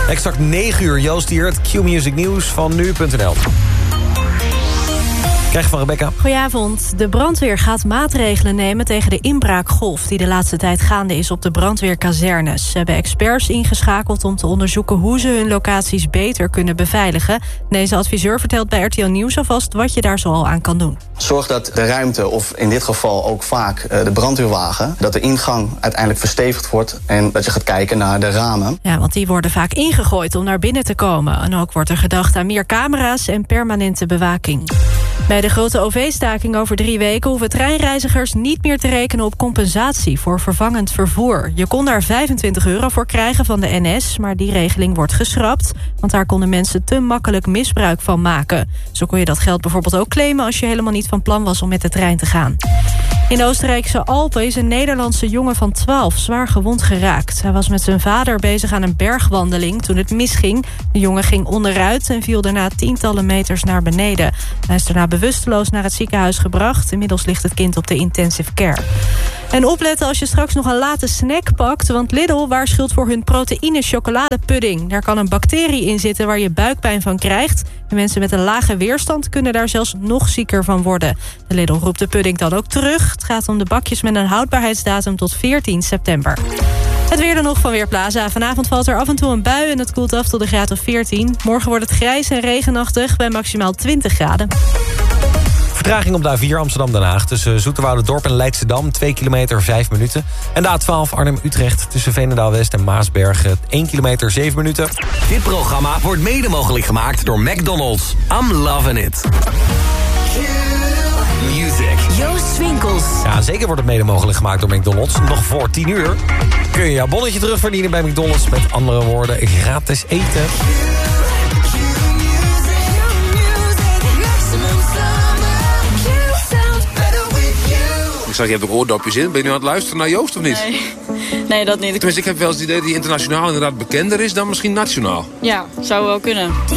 Exact 9 uur, Joost hier, het Q-Music Nieuws van nu.nl. Krijg je van Rebecca. Goedenavond. De brandweer gaat maatregelen nemen tegen de inbraakgolf die de laatste tijd gaande is op de brandweerkazernes. Ze hebben experts ingeschakeld om te onderzoeken hoe ze hun locaties beter kunnen beveiligen. Deze adviseur vertelt bij RTL Nieuws alvast wat je daar zoal aan kan doen. Zorg dat de ruimte, of in dit geval ook vaak de brandweerwagen, dat de ingang uiteindelijk verstevigd wordt en dat je gaat kijken naar de ramen. Ja, want die worden vaak ingegooid om naar binnen te komen. En ook wordt er gedacht aan meer camera's en permanente bewaking. Bij de grote OV-staking over 3 weken hoeven treinreizigers niet meer te rekenen op compensatie voor vervangend vervoer. Je kon daar €25 voor krijgen van de NS, maar die regeling wordt geschrapt, want daar konden mensen te makkelijk misbruik van maken. Zo kon je dat geld bijvoorbeeld ook claimen als je helemaal niet van plan was om met de trein te gaan. In de Oostenrijkse Alpen is een Nederlandse jongen van 12 zwaar gewond geraakt. Hij was met zijn vader bezig aan een bergwandeling toen het misging. De jongen ging onderuit en viel daarna tientallen meters naar beneden. Hij is daarna bewusteloos naar het ziekenhuis gebracht. Inmiddels ligt het kind op de intensive care. En opletten als je straks nog een late snack pakt, want Lidl waarschuwt voor hun proteïne chocoladepudding. Daar kan een bacterie in zitten waar je buikpijn van krijgt. En mensen met een lage weerstand kunnen daar zelfs nog zieker van worden. De Lidl roept de pudding dan ook terug. Het gaat om de bakjes met een houdbaarheidsdatum tot 14 september. Het weer dan nog van Weerplaza. Vanavond valt er af en toe een bui en het koelt af tot een graad of 14. Morgen wordt het grijs en regenachtig bij maximaal 20 graden. Vertraging op de A4 Amsterdam-Den Haag. Tussen Zoeterwouderdorp en Leidschendam, 2 kilometer, 5 minuten. En de A12 Arnhem-Utrecht tussen Veenendaal-West en Maasbergen, 1 kilometer, 7 minuten. Dit programma wordt mede mogelijk gemaakt door McDonald's. I'm loving it. Music. Joost Swinkels. Ja, zeker wordt het mede mogelijk gemaakt door McDonald's. Nog voor 10 uur kun je jouw bonnetje terugverdienen bij McDonald's. Met andere woorden, gratis eten. Ik zag, je hebt ook oordopjes in. Ben je nu aan het luisteren naar Joost of niet? Nee, dat niet. Tenminste, ik heb wel eens het idee dat hij internationaal inderdaad bekender is dan misschien nationaal. Ja, zou wel kunnen.